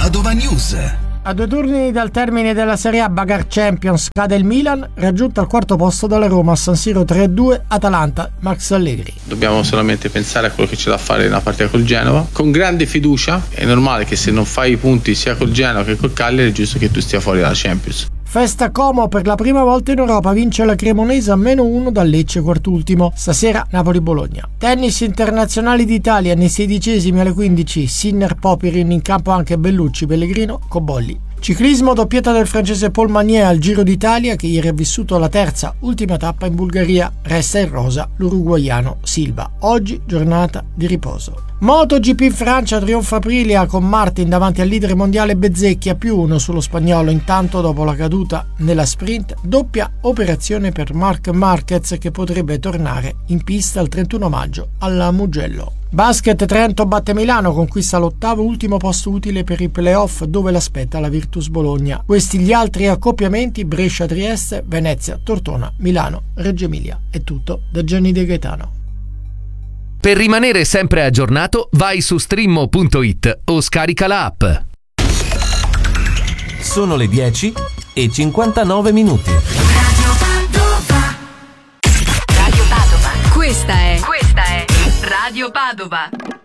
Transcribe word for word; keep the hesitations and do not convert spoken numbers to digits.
Padova News. A due turni dal termine della Serie A Bagar Champions cade il Milan, raggiunto al quarto posto dalla Roma a San Siro tre a due, Atalanta, Max Allegri. Dobbiamo solamente pensare a quello che c'è da fare nella partita col Genova. Con grande fiducia, è normale che se non fai i punti sia col Genova che col Cagliari è giusto che tu stia fuori dalla Champions. Festa Como, per la prima volta in Europa vince la Cremonese a meno uno dal Lecce quartultimo. Stasera Napoli-Bologna. Tennis internazionali d'Italia nei sedicesimi alle quindici, Sinner, Popirin, in campo anche Bellucci, Pellegrino, Cobolli. Ciclismo, doppietta del francese Paul Magnier al Giro d'Italia, che ieri ha vissuto la terza, ultima tappa in Bulgaria. Resta in rosa l'uruguaiano Silva. Oggi giornata di riposo. MotoGP in Francia, trionfa Aprilia con Martin davanti al leader mondiale Bezzecchi a più uno sullo spagnolo. Intanto, dopo la caduta nella sprint, doppia operazione per Marc Marquez, che potrebbe tornare in pista il trentuno maggio alla Mugello. Basket, Trento batte Milano, conquista l'ottavo ultimo posto utile per i playoff, dove l'aspetta la Virtus Bologna. Questi gli altri accoppiamenti: Brescia-Trieste, Venezia, Tortona, Milano, Reggio Emilia. È tutto da Gianni De Gaetano. Per rimanere sempre aggiornato, vai su streammo punto it o scarica la app. Sono le dieci e cinquantanove minuti. Radio Padova. Radio Padova. Questa è, questa è Radio Padova.